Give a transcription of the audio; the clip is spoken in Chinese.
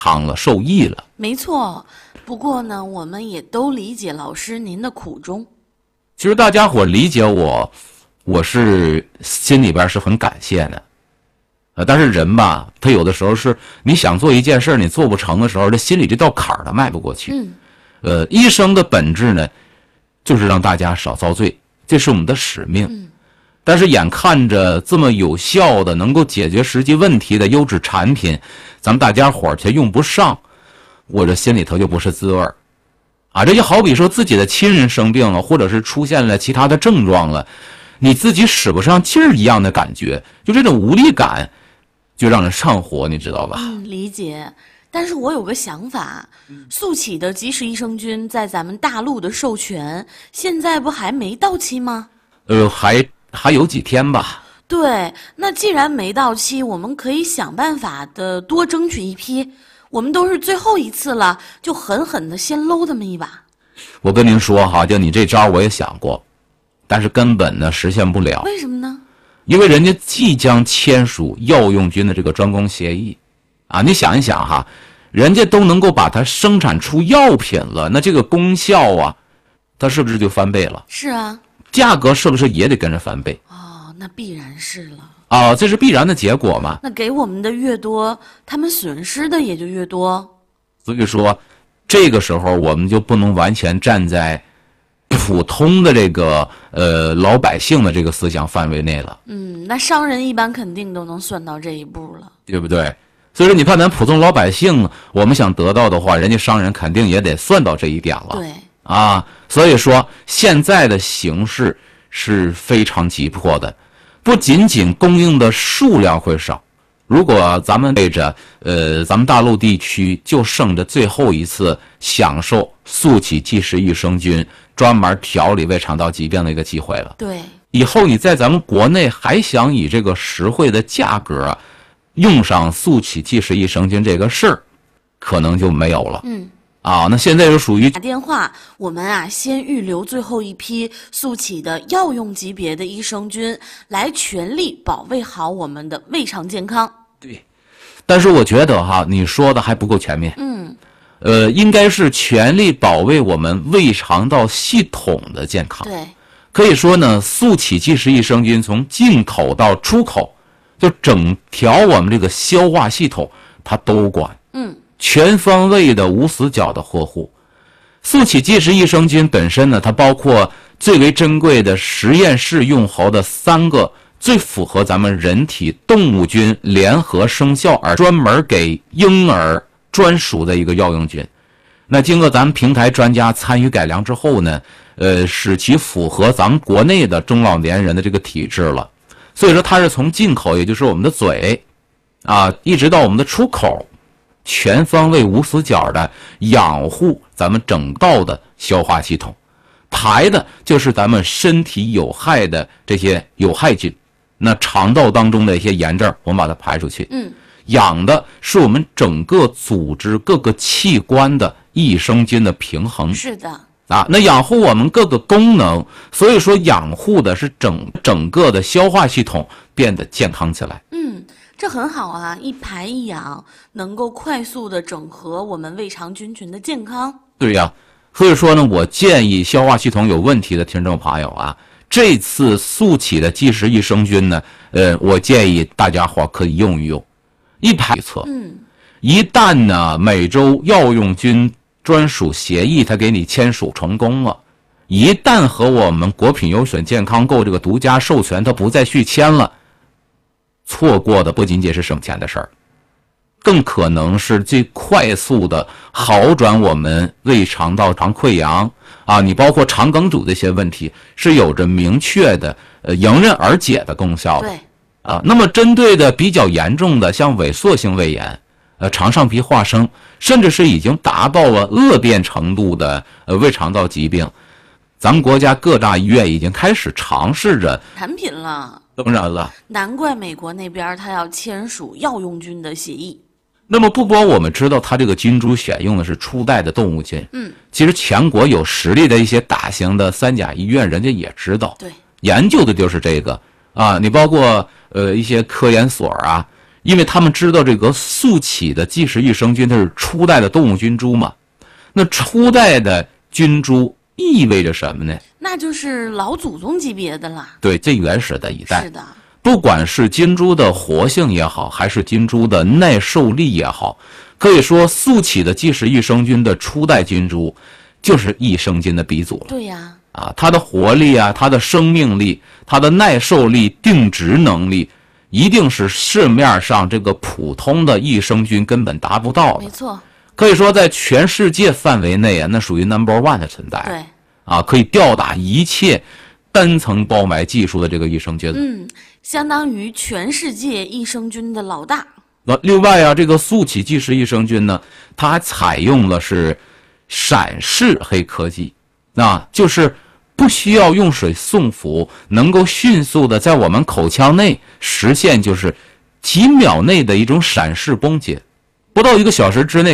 康了，受益了。 没错，不过呢，我们也都理解老师您的苦衷。 其实大家伙理解我，我是心里边是很感谢的。但是人吧，他有的时候是你想做一件事你做不成的时候，这心里这道坎儿他迈不过去。医生的本质呢，就是让大家少遭罪，这是我们的使命。但是眼看着这么有效的能够解决实际问题的优质产品，咱们大家伙儿却用不上，我这心里头就不是滋味儿啊。这就好比说自己的亲人生病了，或者是出现了其他的症状了，你自己使不上劲儿一样的感觉，就这种无力感就让人上火，你知道吧？ 理解。但是我有个想法，速起的及时益生菌在咱们大陆的授权现在不还没到期吗？ 还有几天吧。 对，那既然没到期，我们可以想办法的多争取一批。我们都是最后一次了，就狠狠的先搂他们一把。 我跟您说哈，就你这招我也想过，但是根本呢实现不了。 为什么呢？ 因为人家即将签署药用菌的这个专供协议啊，你想一想哈，人家都能够把它生产出药品了，那这个功效啊，它是不是就翻倍了？ 是啊。 价格是不是也得跟着翻倍？ 那必然是了。 这是必然的结果嘛。 那给我们的越多，他们损失的也就越多。 所以说，这个时候我们就不能完全站在普通的这个老百姓的这个思想范围内了。 那商人一般肯定都能算到这一步了， 对不对？所以说，你看咱普通老百姓，我们想得到的话，人家商人肯定也得算到这一点了。 对。 所以说现在的形势是非常急迫的，不仅仅供应的数量会少，如果咱们背着咱们大陆地区就剩着最后一次享受速起即时益生菌专门调理胃肠道疾病的一个机会了。 对，以后你在咱们国内还想以这个实惠的价格用上速起即时益生菌这个事儿，可能就没有了。那现在就属于打电话，我们先预留最后一批速起的药用级别的益生菌，来全力保卫好我们的胃肠健康。 对，但是我觉得你说的还不够全面。应该是全力保卫我们胃肠道系统的健康。 对， 可以说呢，速起即时益生菌从进口到出口，就整条我们这个消化系统它都管。全方位的无死角的呵护。速起即时益生菌本身呢，它包括最为珍贵的实验室用猴的3个最符合咱们人体动物菌联合生效而专门给婴儿专属的一个药用菌。那经过咱们平台专家参与改良之后呢，使其符合咱们国内的中老年人的这个体质了。所以说它是从进口，也就是我们的嘴一直到我们的出口，全方位无死角的养护咱们整道的消化系统，排的就是咱们身体有害的这些有害菌，那肠道当中的一些炎症我们把它排出去。养的是我们整个组织各个器官的益生菌的平衡。 是的。 那养护我们各个功能，所以说养护的是整个的消化系统变得健康起来。 这很好啊，一排一养，能够快速的整合我们胃肠菌群的健康。 对呀，所以说呢，我建议消化系统有问题的听众朋友这次速起的即时益生菌呢，我建议大家伙可以用一用，一排一测。一旦呢每周药用菌专属协议它给你签署成功了，一旦和我们国品优选健康购这个独家授权它不再续签了，错过的不仅仅是省钱的事儿，更可能是最快速的好转我们胃肠道肠溃疡你包括肠梗阻这些问题是有着明确的迎刃而解的功效的。 对那么针对的比较严重的像萎缩性胃炎、肠上皮化生，甚至是已经达到了恶变程度的胃肠道疾病，咱们国家各大医院已经开始尝试着产品了。 当然了， 难怪美国那边他要签署药用菌的协议。 那么不光我们知道它这个菌株选用的是初代的动物菌，其实全国有实力的一些大型的3甲医院人家也知道， 对， 研究的就是这个你包括一些科研所因为他们知道这个速起的即时益生菌它是初代的动物菌株嘛，那初代的菌株意味着什么呢？ 那就是老祖宗级别的啦。 对，最原始的一代。 是的， 不管是菌株的活性也好，还是菌株的耐受力也好，可以说速起的即时益生菌的初代菌株就是益生菌的鼻祖了。 对呀， 它的活力啊，它的生命力，它的耐受力、定植能力，一定是市面上这个普通的益生菌根本达不到的。 没错。 可以说在全世界范围内啊，那属于 No.1 的存在。 对。 可以吊打一切单层包埋技术的这个益生菌。 相当于全世界益生菌的老大。 另外啊，这个速起即时益生菌呢，它还采用了是闪式黑科技，就是不需要用水送服，能够迅速的在我们口腔内实现就是几秒内的一种闪式崩解，不到1个小时之内